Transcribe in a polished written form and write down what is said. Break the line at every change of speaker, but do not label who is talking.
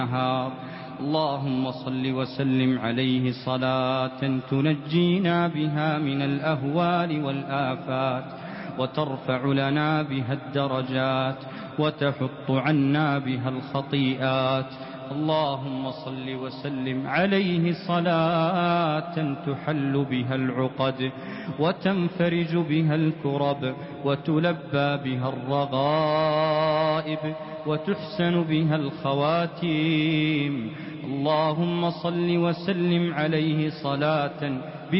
النهار. اللهم صل وسلم عليه صلاة تنجينا بها من الأهوال والآفات، وترفع لنا بها الدرجات، وتحط عنا بها الخطيئات. اللهم صل وسلم عليه صلاة تحل بها العقد، وتنفرج بها الكرب، وتلبى بها الرغائب، وتحسن بها الخواتيم. اللهم صل وسلم عليه صلاة